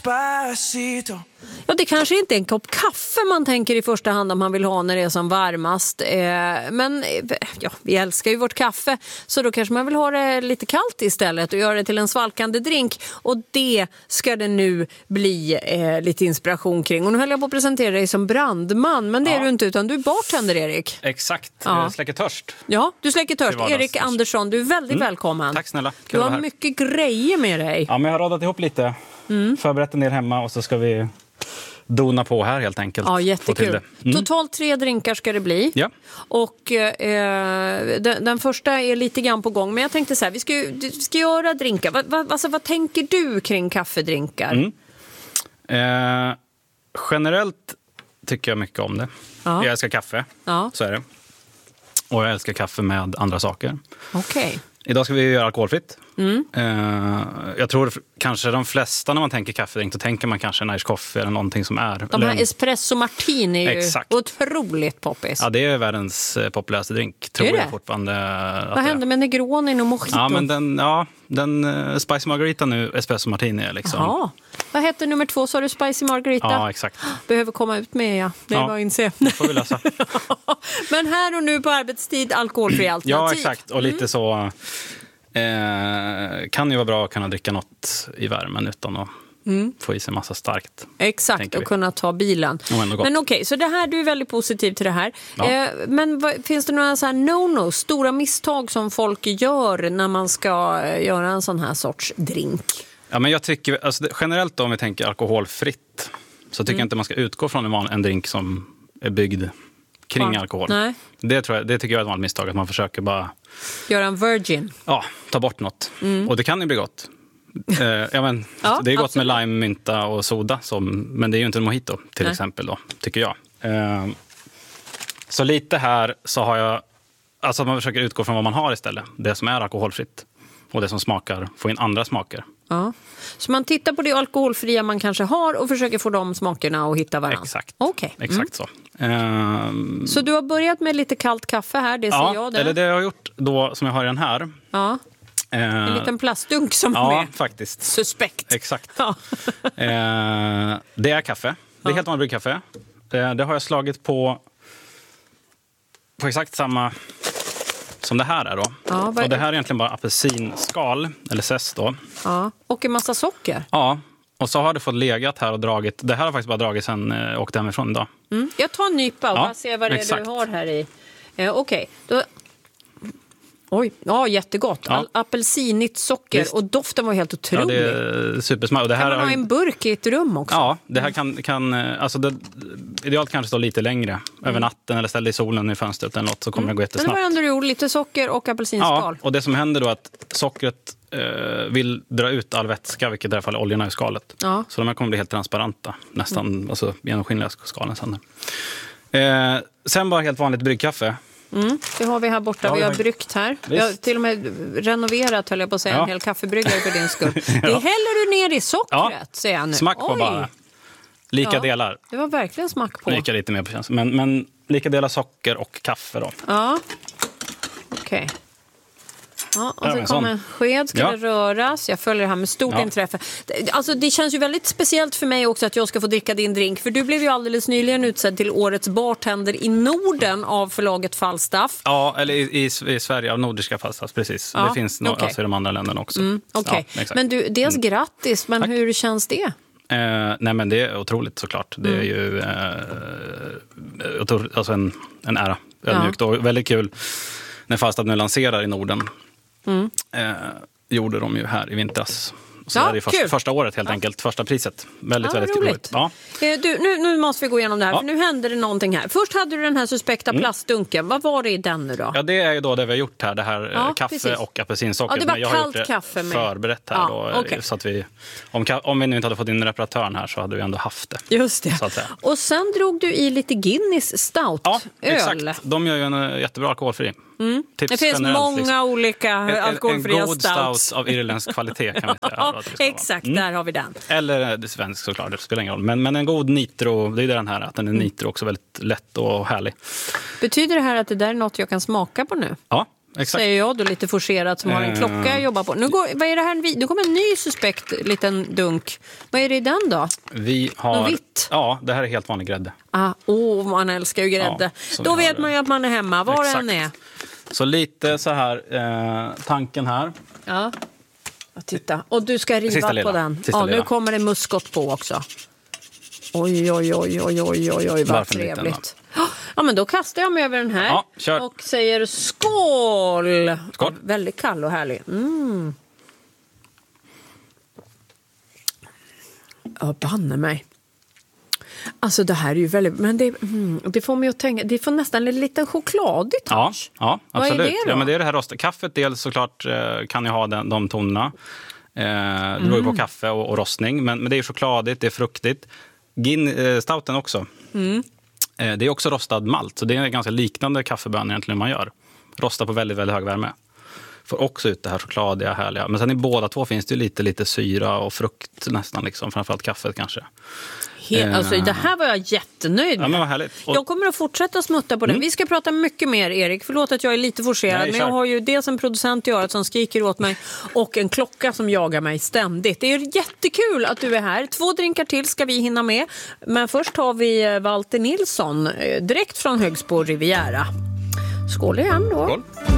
Despacito. Ja, det kanske inte är en kopp kaffe man tänker i första hand om man vill ha när det är som varmast. Men ja, vi älskar ju vårt kaffe, så då kanske man vill ha det lite kallt istället och göra det till en svalkande drink. Och det ska det nu bli lite inspiration kring. Och nu höll jag på att presentera dig som brandman, men det är du inte, utan du är bartender, Erik. Exakt, jag släcker törst. Ja, du släcker törst. Erik Andersson, du är väldigt välkommen. Tack snälla. Du har mycket grejer med dig. Ja, men jag har radat ihop lite. Förberett en del hemma och så ska vi dona på här helt enkelt. Ja, jättekul. Totalt 3 drinkar ska det bli. Ja. Och den första är lite grann på gång. Men jag tänkte så här, vi ska göra drinkar. Vad tänker du kring kaffedrinkar? Generellt tycker jag mycket om det. Ja. Jag älskar kaffe, så är det. Och jag älskar kaffe med andra saker. Okej. Idag ska vi göra alkoholfritt. Jag tror kanske de flesta när man tänker kaffedrink, då tänker man kanske en Irish coffee eller någonting som är... De här espresso martini är ju Exakt. otroligt poppis. Ja, det är världens populäraste drink. Tror jag fortfarande. Vad hände med Negroni och Mojito? Ja, men den Spicy Margarita nu, espresso martini är liksom... Jaha. Vad heter nummer 2? Så har du Spicy Margarita? Ja, exakt. Behöver komma ut med, det är bara att inse. Det får vi läsa. Men här och nu på arbetstid, alkoholfri alternativ. Ja, exakt. Och lite så... kan ju vara bra att kunna dricka något i värmen utan att få i sig massa starkt. Exakt, och kunna ta bilen. Men okej, så det här, du är väldigt positiv till det här. Ja. Men finns det några så här no-no, stora misstag som folk gör när man ska göra en sån här sorts drink? Ja, men jag tycker, alltså, generellt om vi tänker alkoholfritt, så tycker jag inte man ska utgå från en drink som är byggd kring alkohol. Nej. Det tycker jag är ett vanligt misstag, att man försöker bara... göra en virgin. Ja, ta bort något. Och det kan ju bli gott. Det är gott med lime, mynta och soda. Men det är ju inte en mojito till exempel då, tycker jag. Så lite här så har jag... Alltså att man försöker utgå från vad man har istället. Det som är alkoholfritt. Och det som smakar, få in andra smaker. Ja. Så man tittar på det alkoholfria man kanske har och försöker få de smakerna och hitta varandra. Exakt. Okay. Exakt så. Så du har börjat med lite kallt kaffe här, det ser jag. Eller det jag har gjort då, som jag har i den här. Ja. En liten plastdunk som är faktiskt. Suspekt. Exakt. Ja. Det är kaffe. Det är helt vanligt bryggkaffe. Det har jag slagit på exakt samma som det här är då. Ja, och det här är egentligen bara apelsinskal, eller zest då. Ja, och en massa socker. Ja, och så har det fått legat här och dragit. Det här har faktiskt bara dragit sen åkte hemifrån idag. Jag tar en nypa och bara ser vad det är du har här i. Okej, då... Oj, jättegott. Ja. Apelsinigt socker. Visst. Och doften var helt otrolig. Ja, det är supersmart. Och det här kan man ha en burk i ett rum också? Ja, det här kan alltså idealt kanske stå lite längre över natten eller ställa i solen i fönstret eller något, så kommer det gå jättesnabbt. Men det var ändå du gjorde lite socker och apelsinskal. Ja, och det som händer då är att sockret vill dra ut all vätska, vilket i det här fallet oljerna i skalet. Ja. Så de här kommer bli helt transparenta, nästan alltså, genomskinliga skalen sen. Sen bara helt vanligt bryggkaffe. Det har vi här borta, vi har bryggt här. Vi har till och med renoverat, höll jag på att säga, en hel kaffebryggare för din skull. Det häller du ner i sockret, säger jag nu. Smack på bara. Lika delar. Det var verkligen smack på. Lika lite mer på känslan. Men lika delar socker och kaffe då. Ja, okej. Ja, och så kommer en sked, ska det röras. Jag följer det här med stort intresse. Alltså, det känns ju väldigt speciellt för mig också att jag ska få dricka din drink. För du blev ju alldeles nyligen utsedd till årets bartender i Norden av förlaget Falstaff. Ja, eller i Sverige av Nordiska Falstaff, precis. Det finns alltså i de andra länderna också. Okej. Men du, dels grattis, men hur känns det? Nej, men det är otroligt såklart. Det är ju alltså en ära. Ödmjukt och väldigt kul. När Falstaff nu lanserar i Norden gjorde de ju här i vintras. Så det är första året helt enkelt, första priset. Väldigt roligt. Ja. Nu måste vi gå igenom det här, för nu händer det någonting här. Först hade du den här suspekta plastdunken. Vad var det i den nu då? Ja, det är ju då det vi har gjort här, det här kaffe och apelsinsocker. Ja, det var jag har kallt gjort det kaffe med. Förberett här då, så att vi, om vi nu inte hade fått in reparatören här så hade vi ändå haft det. Just det. Så att säga. Och sen drog du i lite Guinness stout öl. Exakt. De gör ju en jättebra alkoholfri. Det finns många olika alkoholfria en god stout av irländsk kvalitet kan vi säga. Exakt, där har vi den. Eller svensk såklart, det spelar ingen roll. Men en god nitro, det är den här, att den är nitro också väldigt lätt och härlig. Betyder det här att det där är något jag kan smaka på nu? Ja, exakt. Säger jag då lite forcerat som har en klocka jag jobbar på. Vad är det här? Nu kommer en ny suspekt liten dunk. Vad är det i den då? Vi har... Något vitt? Ja, det här är helt vanlig grädde. Man älskar ju grädde. Ja, då vet man ju att man är hemma, var det än är. Så lite så här, tanken här. Ja, titta. Och du ska riva på den. Ja, nu kommer det muskot på också. Oj, vad trevligt. Ja, men då kastar jag mig över den här och säger skål! Skål. Väldigt kall och härlig. Ja, banne mig. Alltså det här är ju väldigt... Men det får mig att tänka... Det får nästan lite chokladigt. Ja, absolut. Vad är det då? Ja, men det är det här rostade. Kaffet dels såklart kan ju ha de tonerna. Det beror ju på kaffe och rostning. Men det är chokladigt, det är fruktigt. Stouten också. Det är också rostad malt. Så det är ganska liknande kaffebönor egentligen man gör. Rostar på väldigt, väldigt hög värme. Får också ut det här chokladiga, härliga. Men sen i båda två finns det ju lite syra och frukt nästan. Liksom. Framförallt kaffet kanske. Alltså, det här var jag jättenöjd med. Ja, men vad härligt. Jag kommer att fortsätta smutta på den. Vi ska prata mycket mer, Erik. Förlåt att jag är lite forcerad. Men jag har ju dels en producent i örat som skriker åt mig och en klocka som jagar mig ständigt. Det är jättekul att du är här. 2 drinkar till ska vi hinna med. Men först har vi Walter Nilsson direkt från Högsbo Riviera. Skål igen då. Skål.